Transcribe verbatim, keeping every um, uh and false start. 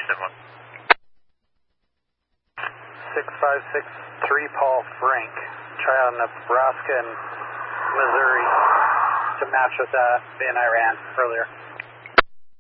seven one. six five six three Paul Frank. Try on Nebraska and Missouri to match with that in Iran earlier.